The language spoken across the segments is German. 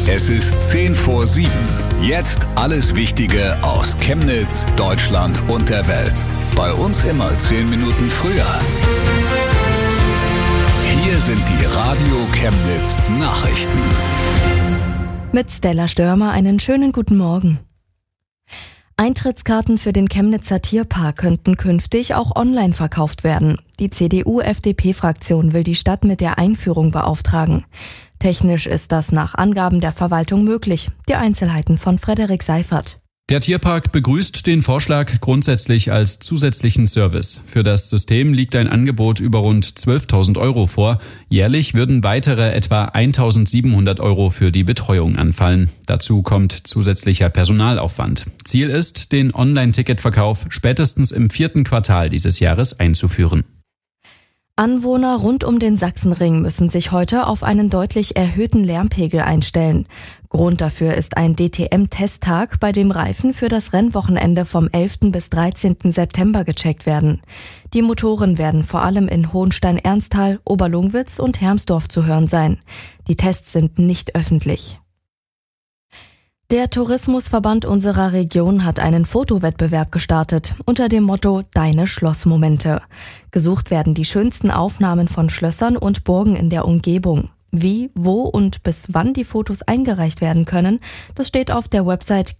Es ist 10 vor 7. Jetzt alles Wichtige aus Chemnitz, Deutschland und der Welt. Bei uns immer 10 Minuten früher. Hier sind die Radio Chemnitz Nachrichten. Mit Stella Störmer einen schönen guten Morgen. Eintrittskarten für den Chemnitzer Tierpark könnten künftig auch online verkauft werden. Die CDU-FDP-Fraktion will die Stadt mit der Einführung beauftragen. Technisch ist das nach Angaben der Verwaltung möglich. Die Einzelheiten von Frederik Seifert. Der Tierpark begrüßt den Vorschlag grundsätzlich als zusätzlichen Service. Für das System liegt ein Angebot über rund 12.000 Euro vor. Jährlich würden weitere etwa 1.700 Euro für die Betreuung anfallen. Dazu kommt zusätzlicher Personalaufwand. Ziel ist, den Online-Ticketverkauf spätestens im 4. Quartal dieses Jahres einzuführen. Anwohner rund um den Sachsenring müssen sich heute auf einen deutlich erhöhten Lärmpegel einstellen. Grund dafür ist ein DTM-Testtag, bei dem Reifen für das Rennwochenende vom 11. bis 13. September gecheckt werden. Die Motoren werden vor allem in Hohenstein-Ernsthal, Oberlungwitz und Hermsdorf zu hören sein. Die Tests sind nicht öffentlich. Der Tourismusverband unserer Region hat einen Fotowettbewerb gestartet unter dem Motto Deine Schlossmomente. Gesucht werden die schönsten Aufnahmen von Schlössern und Burgen in der Umgebung. Wie, wo und bis wann die Fotos eingereicht werden können, das steht auf der Website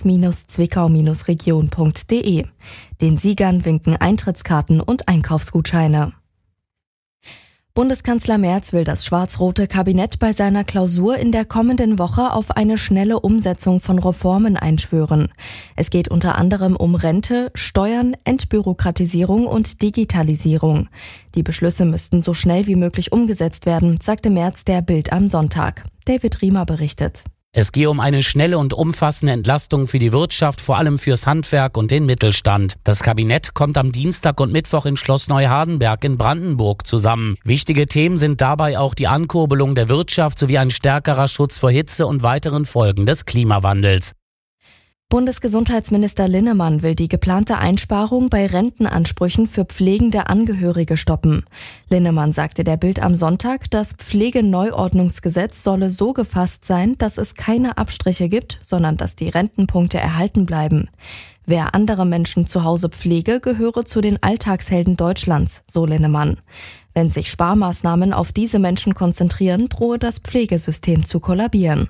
chemnitz-zwickau-region.de. Den Siegern winken Eintrittskarten und Einkaufsgutscheine. Bundeskanzler Merz will das schwarz-rote Kabinett bei seiner Klausur in der kommenden Woche auf eine schnelle Umsetzung von Reformen einschwören. Es geht unter anderem um Rente, Steuern, Entbürokratisierung und Digitalisierung. Die Beschlüsse müssten so schnell wie möglich umgesetzt werden, sagte Merz der Bild am Sonntag. David Riemer berichtet. Es gehe um eine schnelle und umfassende Entlastung für die Wirtschaft, vor allem fürs Handwerk und den Mittelstand. Das Kabinett kommt am Dienstag und Mittwoch in Schloss Neuhardenberg in Brandenburg zusammen. Wichtige Themen sind dabei auch die Ankurbelung der Wirtschaft sowie ein stärkerer Schutz vor Hitze und weiteren Folgen des Klimawandels. Bundesgesundheitsminister Linnemann will die geplante Einsparung bei Rentenansprüchen für pflegende Angehörige stoppen. Linnemann sagte der Bild am Sonntag, das Pflegeneuordnungsgesetz solle so gefasst sein, dass es keine Abstriche gibt, sondern dass die Rentenpunkte erhalten bleiben. Wer andere Menschen zu Hause pflege, gehöre zu den Alltagshelden Deutschlands, so Linnemann. Wenn sich Sparmaßnahmen auf diese Menschen konzentrieren, drohe das Pflegesystem zu kollabieren.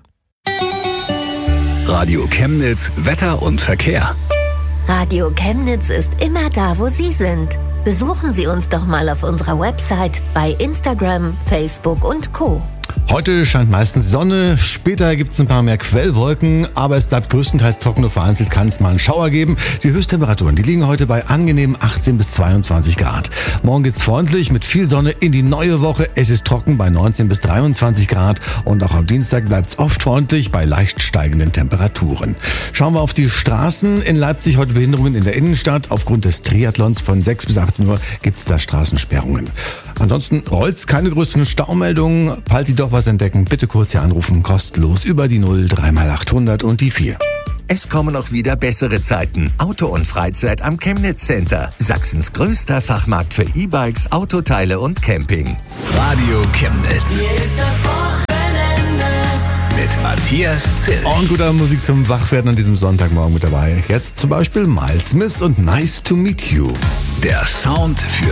Radio Chemnitz, Wetter und Verkehr. Radio Chemnitz ist immer da, wo Sie sind. Besuchen Sie uns doch mal auf unserer Website, bei Instagram, Facebook und Co. Heute scheint meistens Sonne, später gibt es ein paar mehr Quellwolken, aber es bleibt größtenteils trocken, nur vereinzelt kann es mal einen Schauer geben. Die Höchsttemperaturen, die liegen heute bei angenehmen 18 bis 22 Grad. Morgen geht's freundlich mit viel Sonne in die neue Woche. Es ist trocken bei 19 bis 23 Grad und auch am Dienstag bleibt's oft freundlich bei leicht steigenden Temperaturen. Schauen wir auf die Straßen. In Leipzig heute Behinderungen in der Innenstadt. Aufgrund des Triathlons von 6 bis 18 Uhr gibt's da Straßensperrungen. Ansonsten rollt's, keine größeren Staumeldungen. Falls Sie doch was entdecken, bitte kurz hier anrufen, kostenlos über die 0 3x800 und die 4. Es kommen auch wieder bessere Zeiten. Auto und Freizeit am Chemnitz Center. Sachsens größter Fachmarkt für E-Bikes, Autoteile und Camping. Radio Chemnitz. Hier ist das Wochenende. Mit Matthias Zill. Und guter Musik zum Wachwerden an diesem Sonntagmorgen mit dabei. Jetzt zum Beispiel Miles Smith und Nice to Meet You. Der Sound für